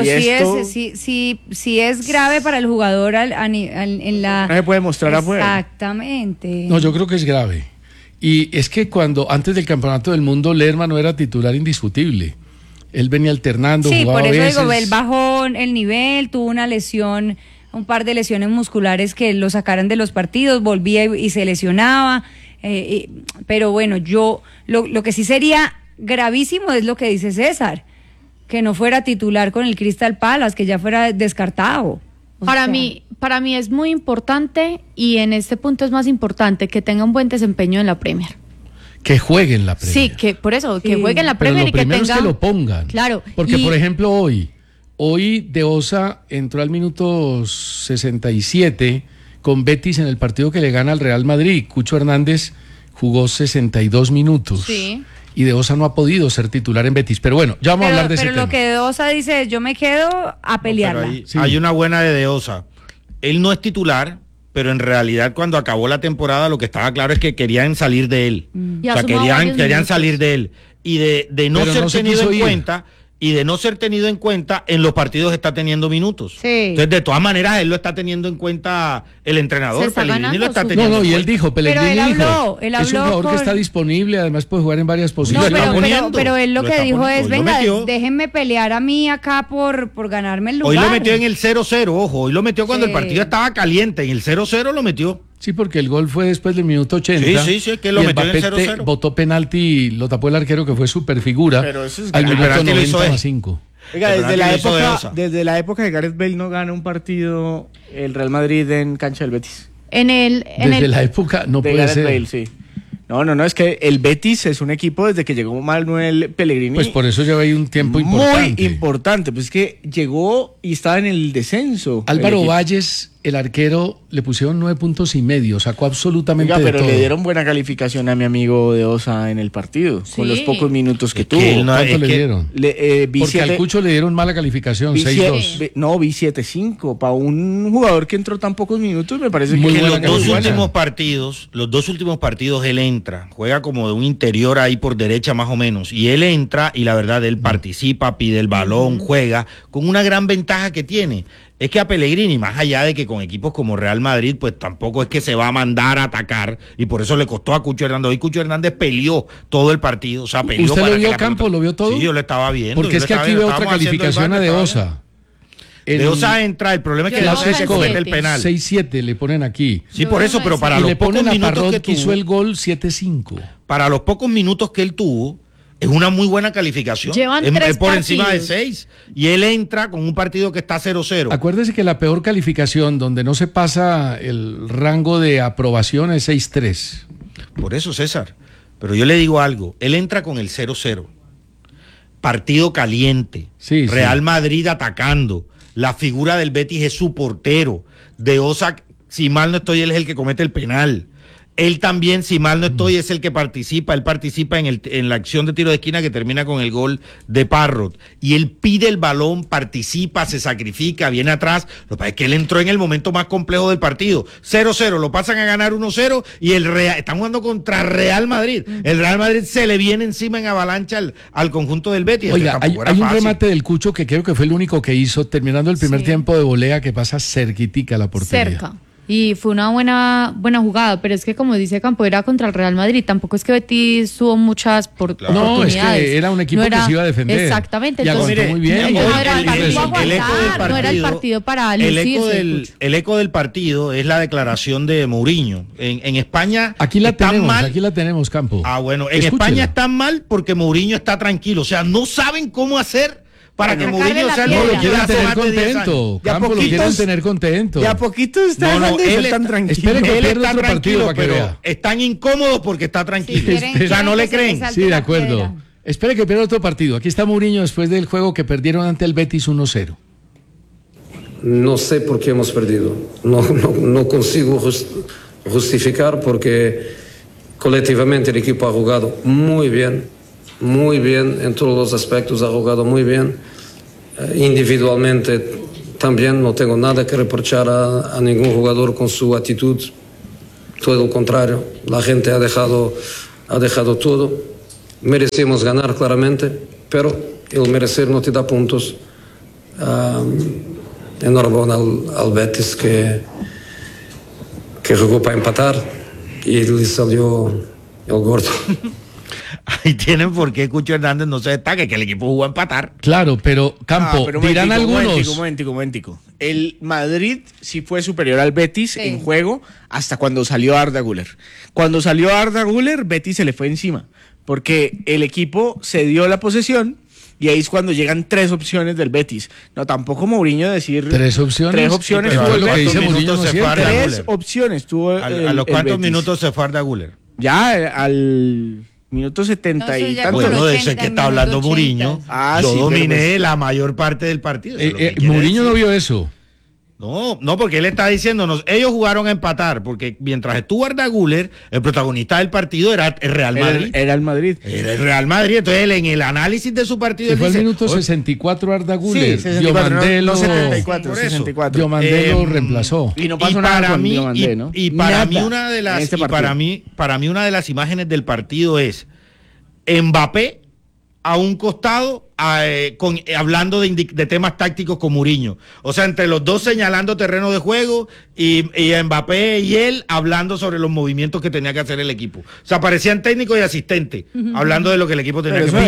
si es grave para el jugador en la... No se puede mostrar afuera. Exactamente. No, yo creo que es grave. Y es que antes del Campeonato del Mundo, Lerma no era titular indiscutible. Él venía alternando, jugaba por eso veces. digo, él bajó el nivel, tuvo una lesión, un par de lesiones musculares que lo sacaran de los partidos, volvía y se lesionaba. Pero bueno, lo que sí sería gravísimo es lo que dice César, que no fuera titular con el Crystal Palace, que ya fuera descartado. Para mí es muy importante, y en este punto es más importante, que tenga un buen desempeño en la Premier. Que juegue en la Premier. Sí, que juegue en la Premier y que tenga... Pero lo primero es que lo pongan. Claro. Porque, por ejemplo, hoy De Osa entró al minuto 67 con Betis en el partido que le gana al Real Madrid. Cucho Hernández jugó 62 minutos. Sí. Y De Osa no ha podido ser titular en Betis. Pero bueno, ya vamos a hablar de ese tema. Pero lo que De Osa dice es, yo me quedo a pelearla. Hay una buena de Osa. Él no es titular, pero en realidad cuando acabó la temporada lo que estaba claro es que querían salir de él. O sea, querían salir de él. y de no ser tenido en cuenta. Y de no ser tenido en cuenta, en los partidos está teniendo minutos. Sí. Entonces, de todas maneras, él lo está teniendo en cuenta el entrenador. Pellegrini lo está teniendo en cuenta. Y él dijo, Pellegrini dijo, es un jugador que está disponible, además puede jugar en varias posiciones. Pero él lo que dijo es, venga, déjenme pelear a mí acá por ganarme el lugar. Hoy lo metió en el 0-0, ojo, hoy lo metió cuando el partido estaba caliente, en el 0-0 lo metió. Sí, porque el gol fue después del minuto 80. Sí, que lo metió en el 0-0. Botó penalti y lo tapó el arquero, que fue super figura. Pero eso es al minuto 90+5. Oiga, desde la época de Gareth Bale no gana un partido el Real Madrid en cancha del Betis. Desde la época no puede Gareth ser. Bale, sí. No, es que el Betis es un equipo desde que llegó Manuel Pellegrini. Pues por eso lleva ahí un tiempo importante. Muy importante, pues es que llegó y estaba en el descenso. Álvaro Valles, el arquero, le pusieron 9.5 puntos, sacó absolutamente de todo. Pero le dieron buena calificación a mi amigo de Osa en el partido, con los pocos minutos que tuvo. ¿Cuánto le dieron? Porque al Cucho le dieron mala calificación, 6.2. No, vi 7.5. Para un jugador que entró tan pocos minutos, me parece que en los dos últimos partidos él entra, juega como de un interior ahí por derecha más o menos, y él entra y la verdad él participa, pide el balón, juega, con una gran ventaja que tiene. Es que a Pellegrini, más allá de que con equipos como Real Madrid, pues tampoco es que se va a mandar a atacar, y por eso le costó a Cucho Hernández. Hoy Cucho Hernández peleó todo el partido, o sea, peleó. ¿Usted lo vio Campo? ¿Lo vio todo? Sí, yo lo estaba viendo. Porque es que aquí veo otra calificación a De Osa. De Osa entra, el problema es que no se comete el penal. 6-7 le ponen aquí. Sí, por eso, pero para los pocos minutos que hizo el gol, 7-5. Para los pocos minutos que él tuvo, es una muy buena calificación. Llevan es 3 por partidos. encima de 6. Y él entra con un partido que está 0-0. Acuérdese que la peor calificación, donde no se pasa el rango de aprobación, es 6-3. Por eso, César. Pero yo le digo algo. Él entra con el 0-0. Partido caliente. Sí, Real Madrid atacando. La figura del Betis es su portero. De Osa, si mal no estoy, él es el que comete el penal. Él también, si mal no estoy, es el que participa. Él participa en la acción de tiro de esquina que termina con el gol de Parrot. Y él pide el balón, participa, se sacrifica, viene atrás. Lo que pasa es que él entró en el momento más complejo del partido. 0-0, lo pasan a ganar 1-0 y están jugando contra Real Madrid. El Real Madrid se le viene encima en avalancha al conjunto del Betis. Oiga, hay un remate del Cucho que creo que fue el único que hizo, terminando el primer tiempo de volea, que pasa cerquitica la portería. Cerca. Y fue una buena jugada, pero es que como dice Campo, era contra el Real Madrid, tampoco es que Betis tuvo muchas oportunidades. No, es que era un equipo que se iba a defender. Exactamente. Y entonces, aguantó muy bien. No era el partido para lucirse. El eco del partido es la declaración de Mourinho. En España aquí la tenemos, Campo. Bueno, en España están mal porque Mourinho está tranquilo, o sea, no saben cómo hacer para que Mourinho sea lo quieren tener contento. Campo lo quieren tener contento. De a poquito está dejando de ser tan tranquilo. Espere que él pierda está otro partido para que pero vea. Están incómodos porque está tranquilo. O sea, no le creen. Sí, de acuerdo. Espere que pierda otro partido. Aquí está Mourinho después del juego que perdieron ante el Betis 1-0. No sé por qué hemos perdido. No consigo justificar porque colectivamente el equipo ha jugado muy bien en todos los aspectos, ha jugado muy bien. Individualmente también no tengo nada que reprochar a ningún jugador con su actitud. Todo lo contrario, la gente ha dejado todo. Merecemos ganar claramente, pero el merecer no te da puntos. Enhorabuena al Betis que jugó para empatar y le salió el gordo. Ahí tienen por qué Cucho Hernández no se destaca, que el equipo jugó a empatar. Claro, pero Campo, dirán algunos. Momentico. El Madrid sí fue superior al Betis en juego hasta cuando salió Arda Güler. Cuando salió Arda Güler, Betis se le fue encima, porque el equipo se dio la posesión. Y ahí es cuando llegan 3 opciones del Betis. No, tampoco Mourinho decir... 3 opciones. 3 opciones. Pero lo que dice Mourinho se fue Arda Güler. 3 opciones tuvo ¿A los cuántos minutos se fue Arda Güler? Ya al minuto 70 y tanto. Bueno, de eso es que está hablando Mourinho. Yo dominé la mayor parte del partido. Mourinho no vio eso. No, porque él está diciéndonos, ellos jugaron a empatar, porque mientras estuvo Arda Güler, el protagonista del partido era el Real Madrid. Era el Madrid. Era el Real Madrid. Entonces él en el análisis de su partido... Se fue al minuto 64 Arda Güler. Sí, 64, Diomandé 64. Diomandé lo reemplazó. Y no pasó nada con Diomandé, ¿no? Y para mí una de las imágenes del partido es Mbappé a un costado hablando de temas tácticos con Mourinho. O sea, entre los dos señalando terreno de juego y Mbappé y él hablando sobre los movimientos que tenía que hacer el equipo. O sea, parecían técnicos y asistentes hablando de lo que el equipo tenía que hacer.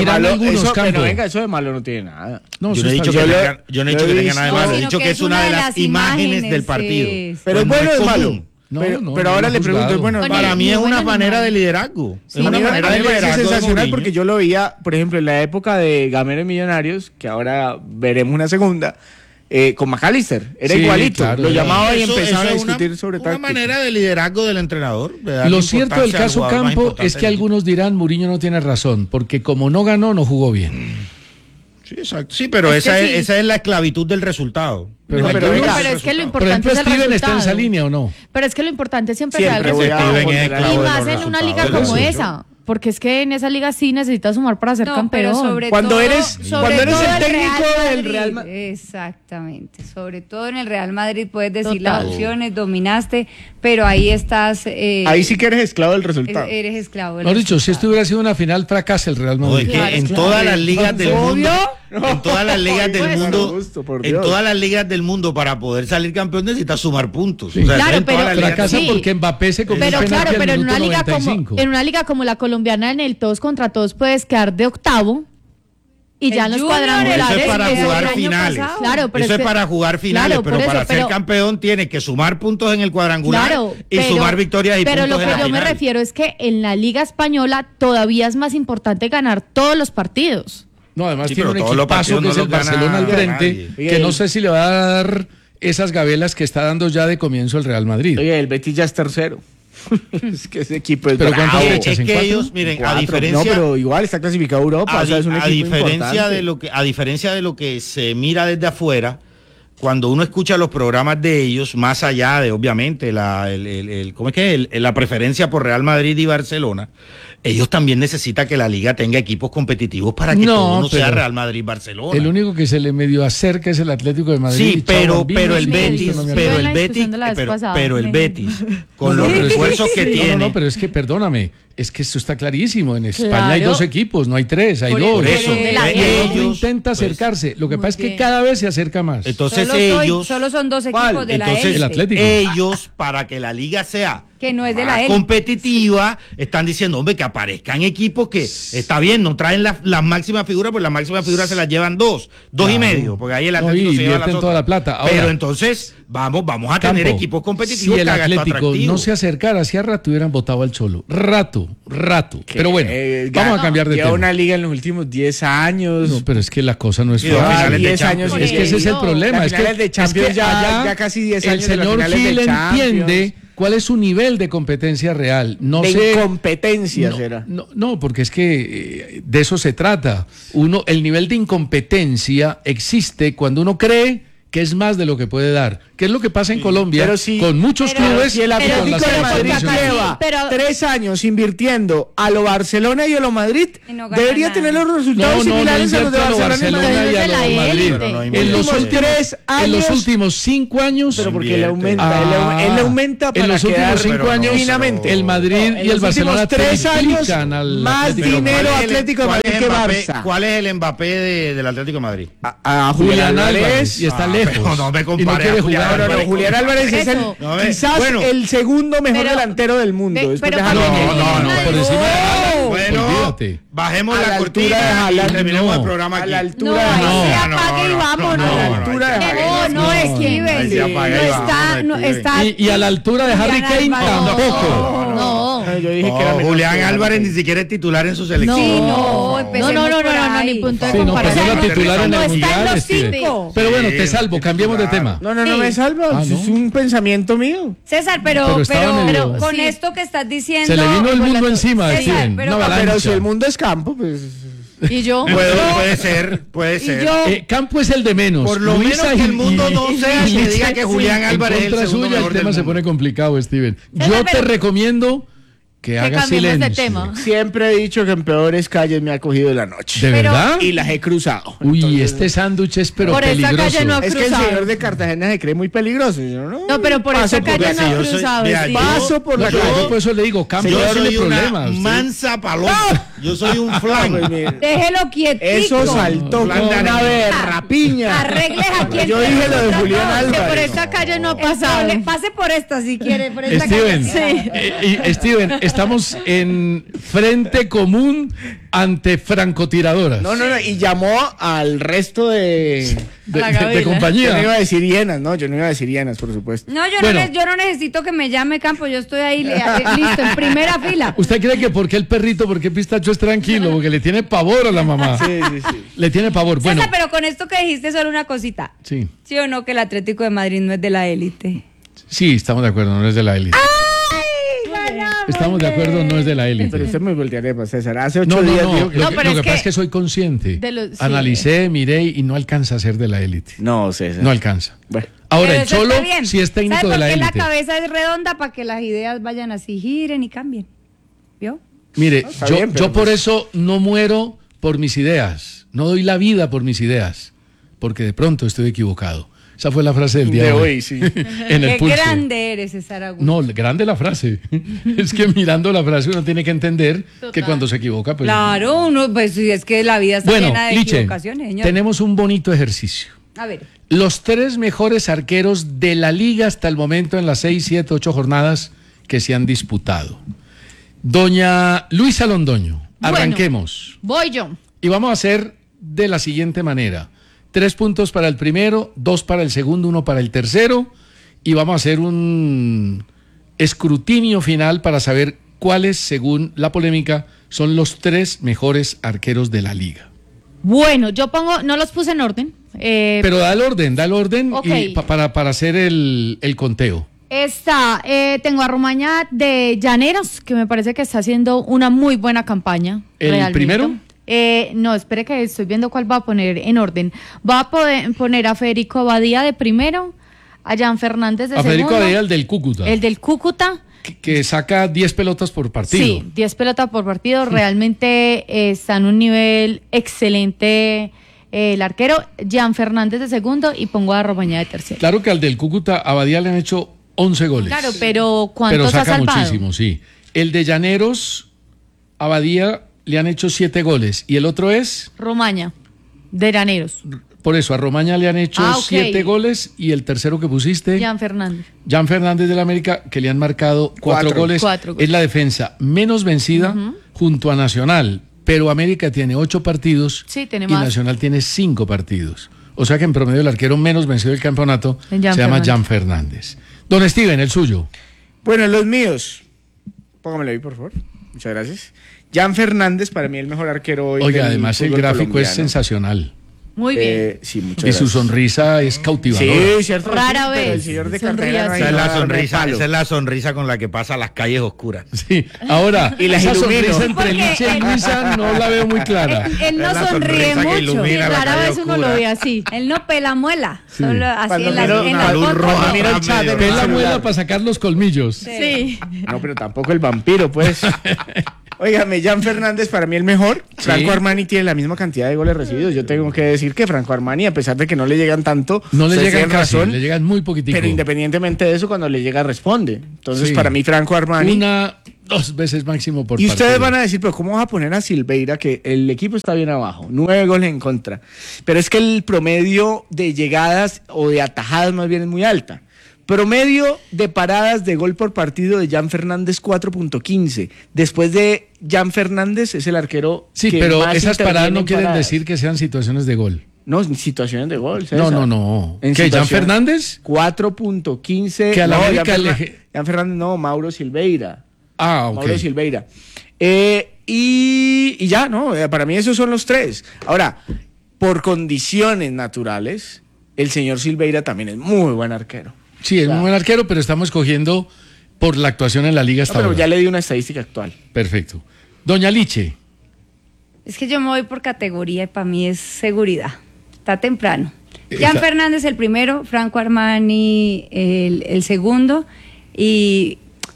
Eso de malo no tiene nada. No, yo no he dicho que tenga nada de malo, he dicho que es una de las imágenes del partido. Pero es bueno o es malo. Pero ahora le pregunto, para mí es una manera de liderazgo. Es una manera de liderazgo sensacional porque yo lo veía, por ejemplo, en la época de Gamero y Millonarios, que ahora veremos una segunda, con McAllister. Era igualito. Claro, lo llamaba y empezaban a discutir sobre táctica. Una manera de liderazgo del entrenador. Lo cierto del caso Campo es que algunos dirán Mourinho no tiene razón, porque como no ganó, no jugó bien. Sí, exacto. Sí, pero esa es la esclavitud del resultado. Pero es que lo importante es el Steven está en esa línea o no. Pero es que lo importante siempre es el resultado. Y más en una liga como esa. Porque es que en esa liga sí necesitas sumar para ser campeón. Cuando eres el técnico del Real Madrid. Exactamente. Sobre todo en el Real Madrid puedes decir las opciones, dominaste, pero ahí estás... ahí sí que eres esclavo del resultado. Eres esclavo del resultado. Dicho, si esto hubiera sido una final, fracasa el Real Madrid. En todas las ligas del mundo... En todas las ligas del mundo, todas las ligas del mundo, para poder salir campeón necesitas sumar puntos. Sí. O sea, claro, pero fracasa porque Mbappé se convierte pero en una liga como la colombiana, en el todos contra todos puedes quedar de octavo. Y ya en los cuadrangulares. Eso es para jugar finales. Claro, pero eso es para jugar finales, pero para ser campeón tienes que sumar puntos en el cuadrangular y sumar victorias y puntos en la final. Pero lo que yo me refiero es que en la Liga Española todavía es más importante ganar todos los partidos. No, además tiene un equipazo que es el Barcelona al frente, que no sé si le va a dar esas gabelas que está dando ya de comienzo el Real Madrid. Oye, el Betis ya es tercero. Es que ese equipo es bravo. Es que ellos, miren, a diferencia... No, pero igual está clasificado Europa, o sea, es un equipo importante. A diferencia de lo que se mira desde afuera, cuando uno escucha los programas de ellos, más allá de, obviamente, la preferencia por Real Madrid y Barcelona, ellos también necesitan que la liga tenga equipos competitivos para que todo uno sea Real Madrid y Barcelona. El único que se le medio acerca es el Atlético de Madrid. Sí, pero el Betis, con los refuerzos que tiene. No, pero es que, perdóname, es que esto está clarísimo. En España hay dos equipos, no hay tres, hay dos. Por eso, ellos intenta acercarse. Lo que pasa es que cada vez se acerca más. Entonces solo son dos equipos de la élite. El Atlético. Ellos, para que la liga sea que no es de la élite competitiva, están diciendo, hombre, que aparezcan equipos que, está bien, no traen las máximas figuras, pues las máximas figuras se las llevan dos y medio, porque ahí el Atlético se lleva toda la plata. Ahora, pero entonces, vamos a tener equipos competitivos. Si el Atlético no se acercara, hacía rato hubieran votado al Cholo. Rato. Pero bueno, vamos a cambiar de tema. Una liga en los últimos 10 años. No, pero es que la cosa no es fácil. 10 años. Es que ese es el problema. Es que de Champions ya casi 10 años. El señor Gil entiende cuál es su nivel de competencia real. Incompetencia será. No, porque es que de eso se trata. El nivel de incompetencia existe cuando uno cree que es más de lo que puede dar. ¿Qué es lo que pasa en Colombia con muchos clubes? Si el Atlético de Madrid lleva 3 años invirtiendo a lo Barcelona y a lo Madrid, debería tener los resultados similares a los de Barcelona y a lo Madrid. En los últimos 5 años... Pero porque él aumenta para en los últimos 5 años el Madrid y el Barcelona en los últimos 3 años más dinero Atlético de Madrid que Barça. ¿Cuál es el Mbappé del Atlético de Madrid? A Julián Álvarez. Y está lejos. No me compare. Julián Álvarez es quizás el segundo mejor delantero del mundo. No, por encima de Haaland. Bueno, bajemos la cortina y terminemos el programa aquí. A la altura de apague y vámonos. A la altura de no esquiven. No está. Y a la altura de Harry Kane tampoco. No. Yo dije que era Julián Álvarez ni siquiera es titular en su selección. No, ni punto de comparación. No, titular en el Mundial. Pero bueno, te salvo, cambiemos de tema. No me salva, es un pensamiento mío. César, pero con esto que estás diciendo... Se le vino el mundo encima, Steven. Pero si el mundo es campo, pues... ¿Y yo? Puede ser. Campo es el de menos. Por lo menos que el mundo no sea que diga que Julián Álvarez es el segundo mejor del mundo. El tema se pone complicado, Steven. Yo te recomiendo que hagas silencio. Tema. Siempre he dicho que en peores calles me ha cogido la noche. ¿De verdad? Y las he cruzado. Uy, entonces, este sándwich es pero por peligroso. Esa calle no ha es que el señor de Cartagena se cree muy peligroso. No, pero por esa calle no ha cruzado. Paso por la calle. Por eso le digo, cambio yo soy problemas. Mansa paloma. Yo soy un flan. Déjelo quietico. Eso saltó con una rapiña. Arregles aquí. Yo dije lo de Julián Álvarez. Que por esta calle no ha pasado. Pase por esta si quiere. Por esta Steven, calle. Steven, estamos en frente común ante francotiradoras. No, y llamó al resto de compañía. Yo no iba a decir hienas, yo no iba a decir hienas, por supuesto. No, yo no necesito que me llame Campo, yo estoy ahí listo, en primera fila. ¿Usted cree que por qué el perrito, por qué Pistacho es tranquilo? Porque le tiene pavor a la mamá. Sí. Le tiene pavor. Bueno. César, pero con esto que dijiste solo una cosita. Sí. ¿Sí o no que el Atlético de Madrid no es de la élite? Sí, estamos de acuerdo, no es de la élite. Estamos de acuerdo, no es de la élite. Pero usted me voltearía, César. Hace 8 días dijo que... Lo que pasa es que soy consciente. Analicé, miré y no alcanza a ser de la élite. No, César. No alcanza. Bueno. Ahora, el Cholo sí es técnico de la élite. La cabeza es redonda para que las ideas vayan así, giren y cambien. ¿Vio? Mire, yo por eso no muero por mis ideas. No doy la vida por mis ideas. Porque de pronto estoy equivocado. Esa fue la frase del día de hoy. Sí. En el Qué grande eres, César Augusto. No, grande la frase. Es que mirando la frase uno tiene que entender que cuando se equivoca, pues... Claro, pues es que la vida está llena de equivocaciones, señor. Tenemos un bonito ejercicio. A ver. Los 3 mejores arqueros de la liga hasta el momento en las 6, 7, 8 jornadas que se han disputado. Doña Luisa Londoño, arranquemos. Voy yo. Y vamos a hacer de la siguiente manera. 3 puntos para el primero, 2 para el segundo, 1 para el tercero. Y vamos a hacer un escrutinio final para saber cuáles, según la polémica, son los 3 mejores arqueros de la liga. Bueno, yo no los puse en orden. Pero da el orden okay. Y para hacer el conteo. Tengo a Romaña de Llaneros, que me parece que está haciendo una muy buena campaña. ¿El realmente. Primero? No, espere que estoy viendo cuál va a poner en orden. Va a poner a Federico Abadía de primero, a Jan Fernández de segundo. A Federico Abadía, el del Cúcuta. El del Cúcuta. Que saca 10 pelotas por partido. Sí, 10 pelotas por partido. Realmente está en un nivel excelente el arquero. Jan Fernández de segundo y pongo a Romaña de tercero. Claro que al del Cúcuta, Abadía le han hecho 11 goles. Claro, pero ¿cuántos ha salvado? Saca muchísimo, sí. El de Llaneros, Abadía le han hecho 7 goles. ¿Y el otro es? Romaña, de Llaneros. Por eso, a Romaña le han hecho 7 goles y el tercero que pusiste... Jan Fernández. Jan Fernández del América, que le han marcado 4 goles. 4 goles. Es la defensa menos vencida junto a Nacional, pero América tiene 8 partidos y más. Nacional tiene 5 partidos. O sea que en promedio el arquero menos vencido del campeonato se llama Jan Fernández. Don Steven, el suyo. Bueno, los míos. Póngamelo ahí, por favor. Muchas gracias. Jan Fernández, para mí el mejor arquero hoy. Oiga, además el gráfico es sensacional. Muy bien. Sí, muchas gracias. Y su sonrisa es cautivadora. Sí, cierto. Rara vez. El señor de cartera esa es la sonrisa con la que pasa las calles oscuras. Sí. Ahora, y esa sonrisa entre Licha y Luisa no la veo muy clara. Él no sonríe mucho. Sí, rara vez uno lo ve así. Él no pela muela. Sí. Solo así en la foto. Mira el chat. Pela muela para sacar los colmillos. Sí. No, pero tampoco el vampiro, pues. Óigame, Jan Fernández para mí el mejor. Franco Armani tiene la misma cantidad de goles recibidos. Yo tengo que decir que Franco Armani, a pesar de que no le llegan tanto, no le llegan casi, le llegan muy poquitico. Pero independientemente de eso, cuando le llega responde. Entonces, para mí Franco Armani... 2 veces máximo por partido. Y ustedes van a decir, pero ¿cómo vas a poner a Silveira, que el equipo está bien abajo? 9 goles en contra. Pero es que el promedio de llegadas o de atajadas más bien es muy alta. Promedio de paradas de gol por partido de Jan Fernández 4.15. Después de Jan Fernández es el arquero que pero más esas paradas no quieren decir que sean situaciones de gol. No, situaciones de gol, César. No. ¿Qué, Jan Fernández? 4.15. Que a la América Jan Fernández no, Mauro Silveira. Ah, ok. Mauro Silveira. Y ya, ¿no? Para mí esos son los 3. Ahora, por condiciones naturales, el señor Silveira también es muy buen arquero. Sí, es muy buen arquero, pero estamos cogiendo por la actuación en la liga hasta ahora. Pero ya le di una estadística actual. Perfecto. Doña Liche. Es que yo me voy por categoría y para mí es seguridad. Está temprano. Jan Fernández el primero, Franco Armani el segundo y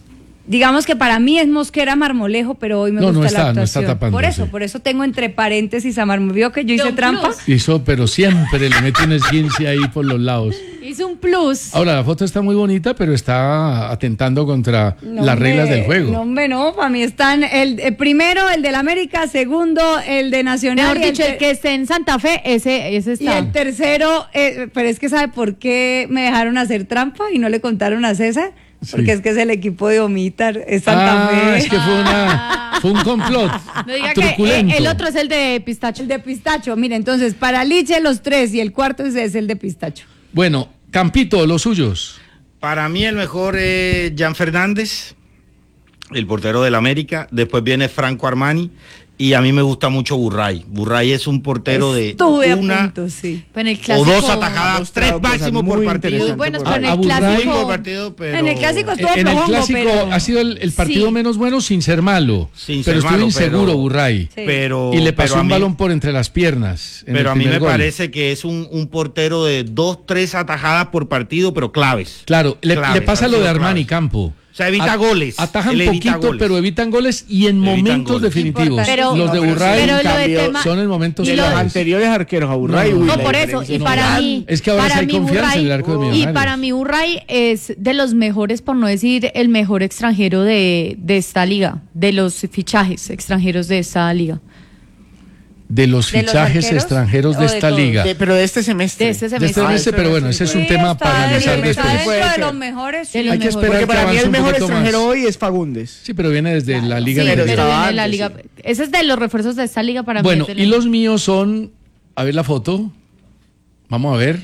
Digamos que para mí es Mosquera Marmolejo, pero hoy me gusta la actuación. No está tapando. Por eso tengo entre paréntesis a Marmolejo. ¿Vio que yo hice trampa? Hizo, pero siempre le mete un esguince ahí por los lados. Hizo un plus. Ahora, la foto está muy bonita, pero está atentando contra las reglas del juego. No, para mí están el primero, el del América, segundo, el de Nacional. Mejor dicho, el que esté en Santa Fe, ese está. Y el tercero, pero es que ¿sabe por qué me dejaron hacer trampa y no le contaron a César? Porque es que es el equipo de Omitar, es Santa Fe. Es que fue un complot. No diga truculento. Que el otro es el de Pistacho. El de Pistacho, mire, entonces, para Liche los 3 y el cuarto es el de Pistacho. Bueno, Campito, los suyos. Para mí el mejor es Jan Fernández, el portero del América. Después viene Franco Armani. Y a mí me gusta mucho Burray. Burray es un portero de una o dos atajadas, 3 máximo por partido. Bueno, en el clásico. En el clásico estuvo en el clásico ha sido el partido menos bueno sin ser malo. Pero estuvo inseguro Burray. Y le pasó un balón por entre las piernas. Pero a mí me parece que es un portero de 2-3 atajadas por partido, pero claves. Claro, le pasa lo de Armani Campo. O sea, evita goles. Atajan poquito, pero evitan goles y en momentos definitivos. Pero, los de Burray son en momentos de los anteriores arqueros a Burray. No, por eso. Y para mí. Es que ahora sí hay confianza en el arco de Millonarios. Y para mí, Burray es de los mejores, por no decir el mejor extranjero de esta liga. De los fichajes extranjeros de esta liga. De los fichajes extranjeros de esta liga. Pero de este semestre. De este semestre, pero bueno, ese es un tema para analizar después. Dentro de los mejores. Hay que esperar. Porque para mí el mejor extranjero hoy es Fagundes. Sí, pero viene desde la liga. Sí, pero viene de la liga. Ese es de los refuerzos de esta liga para mí. Bueno, y los míos son, a ver la foto. Vamos a ver.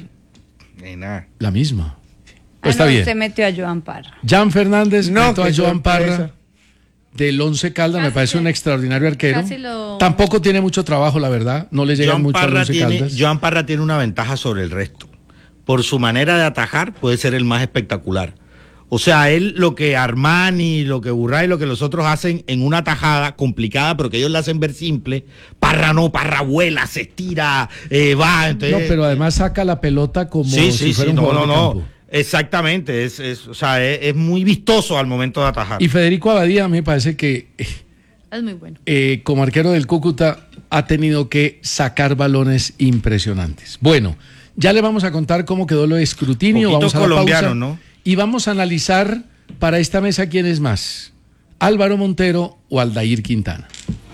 La misma. Pues está bien. Usted metió a Joan Parra. Jan Fernández metió a Joan Parra. Del Once Caldas, me parece un extraordinario arquero. Tampoco tiene mucho trabajo, la verdad. No le llegan mucho al Once Caldas. Joan Parra tiene una ventaja sobre el resto. Por su manera de atajar, puede ser el más espectacular. O sea, él, lo que Armani, lo que Burray, lo que los otros hacen en una tajada complicada, pero que ellos la hacen ver simple, Parra no, Parra vuela, se estira, va. Entonces, no, pero además saca la pelota como si fuera un jugador de campo. Exactamente, es muy vistoso al momento de atajar. Y Federico Abadía me parece que es muy bueno. Como arquero del Cúcuta ha tenido que sacar balones impresionantes. Bueno, ya le vamos a contar cómo quedó lo de escrutinio. Vamos a la pausa, ¿no? Y vamos a analizar para esta mesa quién es más, Álvaro Montero o Aldair Quintana.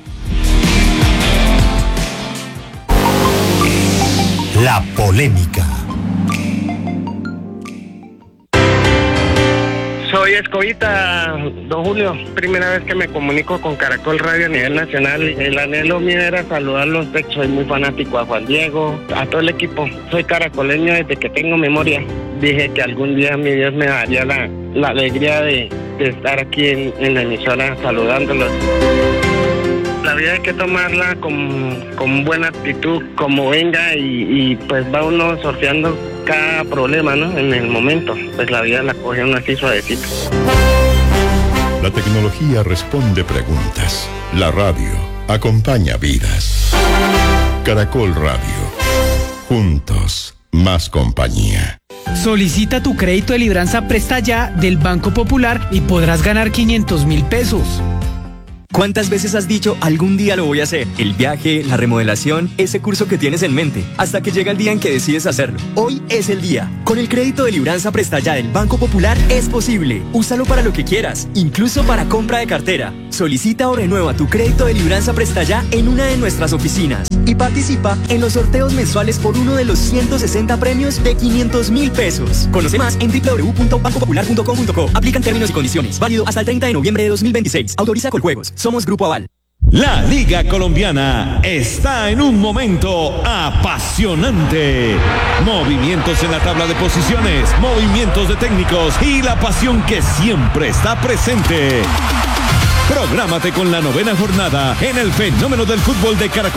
La polémica. Soy Escobita, don Julio. Primera vez que me comunico con Caracol Radio a nivel nacional. El anhelo mío era saludarlos. Soy muy fanático a Juan Diego, a todo el equipo. Soy caracoleño desde que tengo memoria. Dije que algún día mi Dios me daría la alegría de estar aquí en la emisora saludándolos. La vida hay que tomarla con buena actitud, como venga, y pues va uno sorteando cada problema, ¿no? En el momento, pues la vida la coge uno así suavecito. La tecnología responde preguntas. La radio acompaña vidas. Caracol Radio. Juntos, más compañía. Solicita tu crédito de libranza Presta Ya del Banco Popular y podrás ganar 500.000 pesos. ¿Cuántas veces has dicho, algún día lo voy a hacer? El viaje, la remodelación, ese curso que tienes en mente, hasta que llega el día en que decides hacerlo. Hoy es el día. Con el crédito de libranza Presta Ya del Banco Popular es posible. Úsalo para lo que quieras, incluso para compra de cartera. Solicita o renueva tu crédito de libranza Presta Ya en una de nuestras oficinas y participa en los sorteos mensuales por uno de los 160 premios de 500.000 pesos. Conoce más en www.bancopopular.com.co. Aplican términos y condiciones. Válido hasta el 30 de noviembre de 2026. Autoriza Coljuegos. Somos Grupo Aval. La Liga Colombiana está en un momento apasionante. Movimientos en la tabla de posiciones, movimientos de técnicos y la pasión que siempre está presente. Prográmate con la 9ª jornada en el fenómeno del fútbol de Caracol.